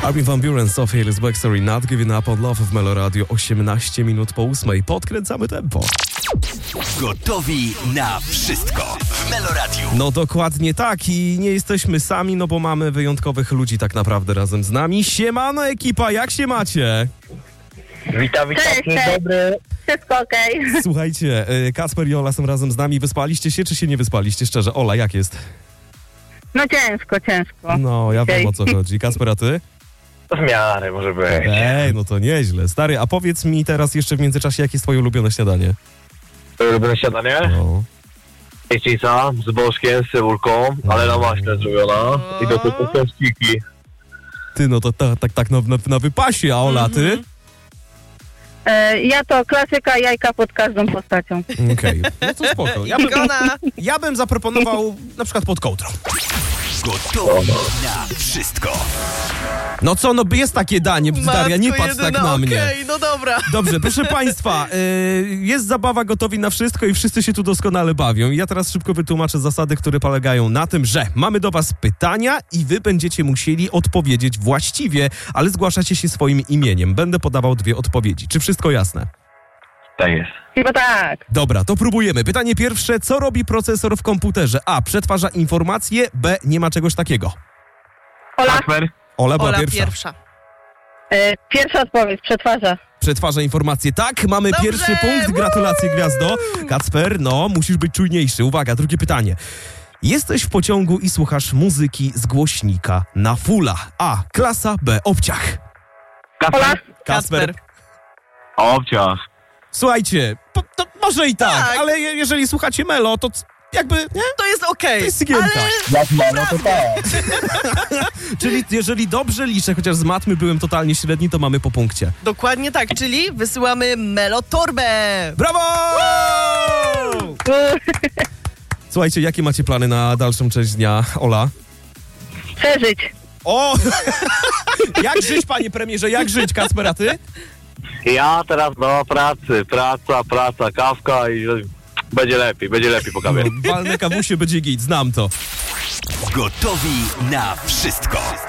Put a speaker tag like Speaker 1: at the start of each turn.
Speaker 1: Armin van Buuren, Sophie Ellis Bextor, Not Giving Up on Love w Melo Radio, 18 minut po 8. Podkręcamy tempo.
Speaker 2: Gotowi na wszystko w Melo Radio.
Speaker 1: No dokładnie tak i nie jesteśmy sami, no bo mamy wyjątkowych ludzi tak naprawdę razem z nami. Siemano ekipa, jak się macie?
Speaker 3: Witam, dzień dobry.
Speaker 4: Wszystko okej.
Speaker 1: Słuchajcie, Kacper i Ola są razem z nami. Wyspaliście się czy się nie wyspaliście? Szczerze, Ola, jak jest?
Speaker 4: No ciężko.
Speaker 1: No, ja wiem o co chodzi. Kacper, a ty?
Speaker 3: W miarę może być.
Speaker 1: Ej, no to nieźle. Stary, a powiedz mi teraz jeszcze w międzyczasie, jakie jest twoje ulubione śniadanie?
Speaker 3: Lubię śniadanie?
Speaker 1: No.
Speaker 3: Jajcica z bożkiem, z cebulką, ale na maśle zrobiona. I do tego tościki.
Speaker 1: Ty, no to tak na wypasie, a Ola, ty?
Speaker 4: Ja to klasyka, jajka pod każdą postacią.
Speaker 1: Okej, no to spoko. Ja bym zaproponował na przykład pod kołdrą.
Speaker 2: Gotowi na wszystko.
Speaker 1: No co, no jest takie danie, Daria, nie patrz tak na mnie.
Speaker 5: Okej, no dobra.
Speaker 1: Dobrze, proszę państwa, jest zabawa, gotowi na wszystko i wszyscy się tu doskonale bawią. I ja teraz szybko wytłumaczę zasady, które polegają na tym, że mamy do was pytania i wy będziecie musieli odpowiedzieć właściwie, ale zgłaszacie się swoim imieniem. Będę podawał 2 odpowiedzi. Czy wszystko jasne?
Speaker 3: Tak jest.
Speaker 4: Chyba tak.
Speaker 1: Dobra, to próbujemy. Pytanie pierwsze, co robi procesor w komputerze? A. Przetwarza informacje, B. Nie ma czegoś takiego.
Speaker 4: Ola,
Speaker 3: Kasper?
Speaker 1: Ola była
Speaker 5: Ola
Speaker 1: pierwsza.
Speaker 4: pierwsza odpowiedź, przetwarza.
Speaker 1: Przetwarza informacje. Tak, mamy
Speaker 5: Dobrze!
Speaker 1: pierwszy punkt. Gratulacje, Gwiazdo. Kacper, no, musisz być czujniejszy. Uwaga, drugie pytanie. Jesteś w pociągu i słuchasz muzyki z głośnika na fulla. A. Klasa, B. Obciach.
Speaker 4: Ola,
Speaker 1: Kacper.
Speaker 3: Obciach.
Speaker 1: Słuchajcie, to może i tak,
Speaker 5: Tak.
Speaker 1: ale jeżeli słuchacie Melo, to jakby, nie?
Speaker 5: To jest okej.
Speaker 1: To jest sygienka.
Speaker 5: Ale
Speaker 3: Jak ma, to tak.
Speaker 1: Czyli jeżeli dobrze liczę, chociaż z matmy byłem totalnie średni, to mamy po punkcie.
Speaker 5: dokładnie tak, czyli wysyłamy Melotorbę.
Speaker 1: Brawo! Słuchajcie, jakie macie plany na dalszą część dnia, Ola?
Speaker 4: przeżyć.
Speaker 1: O! Jak żyć, panie premierze, jak żyć, Kacper, a ty?
Speaker 3: Ja teraz do pracy. Praca, kawka i będzie lepiej po kawie.
Speaker 1: No, walne kawusie będzie git, znam to.
Speaker 2: Gotowi na wszystko.